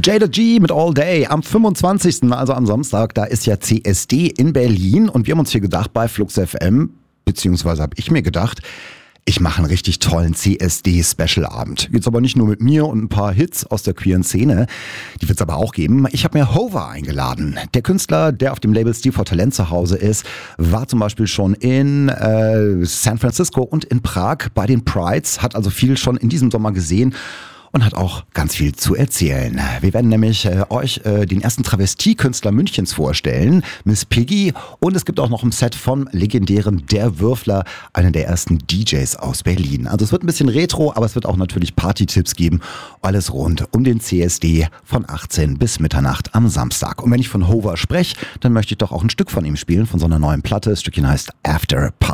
Jada G mit All Day am 25., also am Samstag, da ist ja CSD in Berlin und wir haben uns hier gedacht bei Flux FM, beziehungsweise habe ich mir gedacht, ich mache einen richtig tollen CSD-Special-Abend. Jetzt aber nicht nur mit mir und ein paar Hits aus der queeren Szene, die wird es aber auch geben. Ich habe mir Hover eingeladen. Der Künstler, der auf dem Label Steve for Talent zu Hause ist, war zum Beispiel schon in San Francisco und in Prag bei den Prides, hat also viel schon in diesem Sommer gesehen und hat auch ganz viel zu erzählen. Wir werden nämlich euch den ersten Travestiekünstler Münchens vorstellen, Miss Piggy. Und es gibt auch noch ein Set vom legendären Der Würfler, einer der ersten DJs aus Berlin. Also es wird ein bisschen retro, aber es wird auch natürlich Party-Tipps geben. Alles rund um den CSD von 18 bis Mitternacht am Samstag. Und wenn ich von Hover spreche, dann möchte ich doch auch ein Stück von ihm spielen, von so einer neuen Platte. Das Stückchen heißt After Party.